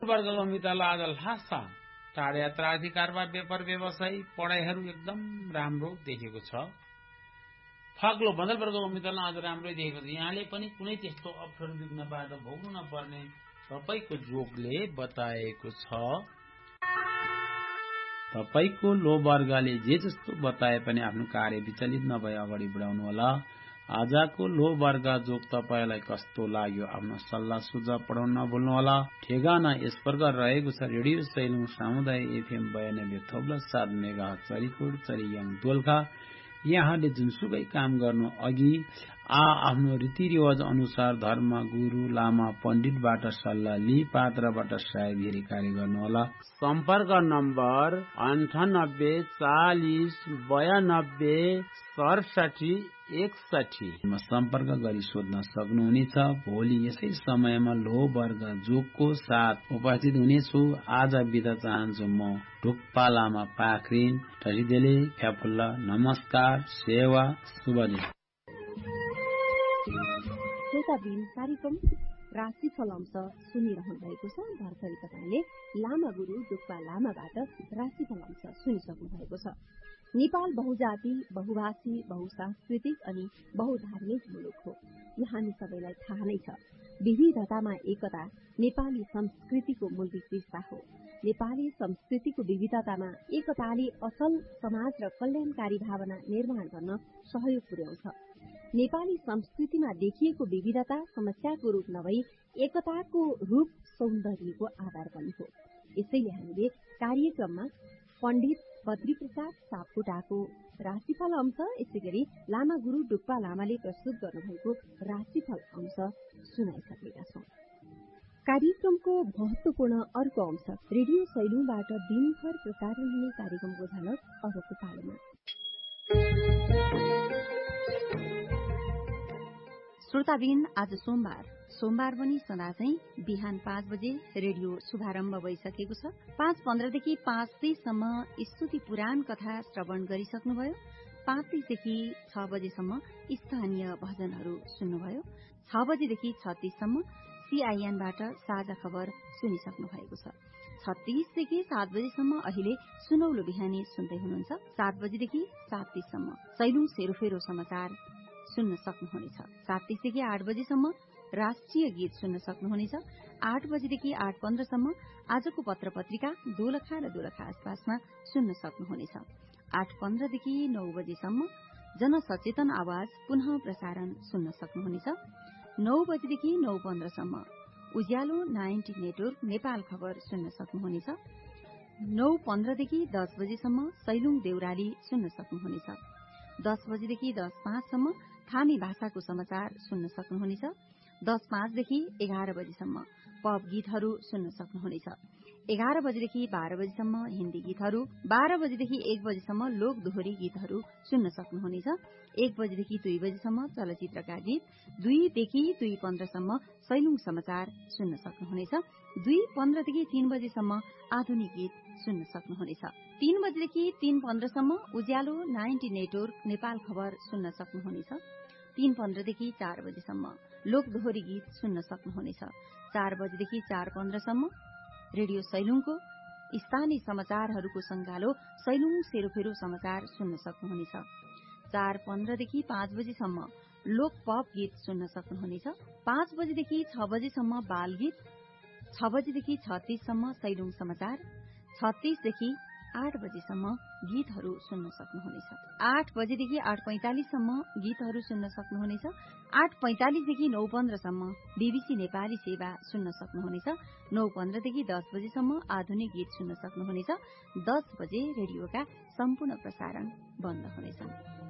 वर्गको मित्रलाई आज लासा टाढा यात्रा आदि कारोबार व्यापार व्यवसाय पढाइहरू एकदम राम्रो देखेको छ। फाग्लो बन्दर वर्गको मित्रलाई आज राम्रै देखेको छ। यहाँले पनि कुनै त्यस्तो अप्ठ्यारो विघ्न बाधा भोग्नु नपर्ने तपाईको जोगले बताएको छ। तपाईको लो वर्गले जे जस्तो बताए पनि आफ्नो कार्य विचलित नभई अगाडि बढाउनु होला। आजको लो वर्ग जोग तपाईलाई कस्तो लाग्यो आफ्नो सल्लाह सुझाव पठाउन नभुल्नुहोला। ठेगाना यस प्रकार रहेको छ। रेडियो सैलुङ सामुदायिक एफएम 92.7 मेगाहर्ज चरीकोट चरीयाङ दोलखा। यहाँले जुनसुकै काम गर्नु अघि आफ्नो रीतिरिवाज अनुसार धर्म गुरु लामा पण्डितबाट सल्लाह लिई पात्रबाट सहायता कार्य गर्नुहोला। सम्पर्क नम्बर 98 40 92 67 61 सम्पर्क गरी सोध्न सक्नुहुनेछ। भोलि यसै समयमा लो वर्ग जोगको साथ उपस्थित हुनेछु। आज बिदा चाहन्छु म ढुक्पा लामा पाखरिन टसिदेले फ्याफुल्ला। नमस्कार, सेवा, शुभ दिन। कार्यक्रम राशिफल अंश सुनिरहनु भएको छ। भर्खरै तपाईले लामा गुरु ढुक्पा लामाबाट राशिफल अंश सुनिसक्नु भएको छ। नेपाल बहुजाति, बहुभाषी, बहुसांस्कृतिक अनि बहुधार्मिक मुलुक हो। हामी सबैलाई थाहा नै छ, विविधतामा एकता नेपाली संस्कृतिको मूल विशेषता हो। नेपाली संस्कृतिको विविधतामा एकताले असल समाज र कल्याणकारी भावना निर्माण गर्न सहयोग पुर्याउँछ। नेपाली संस्कृतिमा देखिएको विविधता समस्याको रूप नभई एकताको रूप सौन्दर्यको आधार पनि हो। यसैले हामीले कार्यक्रममा पण्डित बद्रीप्रसाद सापकोटाको राशिफल अंश, यसै गरी लामा गुरु ढुक्पा लामाले प्रस्तुत गर्नुभएको राशिफल अंश सुनाइसकेका छौं। कार्यक्रमको महत्वपूर्ण अर्को अंश रेडियो सैलुङबाट दिनभर प्रसारण हुने कार्यक्रमको झलक अबको पालोमा। श्रोताबिन, आज सोमबार पनि सदाझै बिहान 5 बजे रेडियो शुभारम्भ भइसकेको छ। 5:15 देखि 5:30 सम्म स्तुति पुराण कथा श्रवण गरिसक्नुभयो। 5:30 देखि 6 बजेसम्म स्थानीय भजनहरू सुन्नुभयो। 6 बजेदेखि 36 सम्म सीआईएनबाट साझा खबर सुनिसक्नु भएको छ। 36 देखि 7 बजेसम्म अहिले सुनौलो बिहानी सुन्दै हुनुहुन्छ। 7 बजेदेखि 7:30 सम्म सैलुङ सेरोफेरो समाचार सुन्न सक्नुहुनेछ। 7:30 देखि 8 बजेसम्म राष्ट्रिय गीत सुन्न सक्नुहुनेछ। 8 बजेदेखि 8:15 सम्म आजको पत्र पत्रिका दोलखा र दोलखा आसपासमा सुन्न सक्नुहुनेछ। 8:15 देखि 9 बजेसम्म जनसचेतन आवाज पुनः प्रसारण सुन्न सक्नुहुनेछ। 9 बजेदेखि 9:15 सम्म उज्यालो 90 नेटवर्क नेपाल खबर सुन्न सक्नुहुनेछ। 9:15 देखि 10 बजेसम्म सैलुङ देउराली सुन्न सक्नुहुनेछ। 10 बजेदेखि 10:05 सम्म थामी भाषाको समाचार सुन्न सक्नुहुनेछ। 10:05 देखि 11 बजेसम्म पप गीतहरू सुन्न सक्नुहुनेछ। 11 बजेदेखि 12 बजेसम्म हिन्दी गीतहरू, 12 बजेदेखि 1 बजेसम्म लोक दोहोरी गीतहरू सुन्न सक्नुहुनेछ। 1 बजेदेखि 2 बजेसम्म चलचित्रका गीत, 2 देखि 2:15 सम्म सैलुङ समाचार सुन्न सक्नुहुनेछ। 2:15 देखि 3 बजेसम्म आधुनिक गीत सुन्न सक्नुहुनेछ। 3 बजेदेखि 3:15 सम्म उज्यालो 90 नेटवर्क नेपाल खबर सुन्न सक्नुहुनेछ। 3:15 देखि 4 बजेसम्म लोक दोहोरी गीत सुन्न सक्नुहुनेछ। 4 बजेदेखि 4:15 सम्म रेडियो सैलुङको स्थानीय समाचारहरूको संगालो सैलुङ सेरोफेरो समाचार सुन्न सक्नुहुनेछ। 4:15 देखि 5 बजेसम्म लोक पप गीत सुन्न सक्नुहुनेछ। 5 बजेदेखि 6 बजेसम्म बाल गीत, 6 बजेदेखि 6:30 सम्म सैलुङ समाचार, 6:30 देखि 8 बजेसम्म गीतहरू सुन्न सक्नुहुनेछ। 8 बजेदेखि 8:45 सम्म गीतहरू सुन्न सक्नुहुनेछ। 8:45 देखि 9:15 सम्म बीबीसी नेपाली सेवा सुन्न सक्नुहुनेछ। 9:15 देखि 10 बजेसम्म आधुनिक गीत सुन्न सक्नुहुनेछ। 10 बजे रेडियोका सम्पूर्ण प्रसारण बन्द हुनेछन्।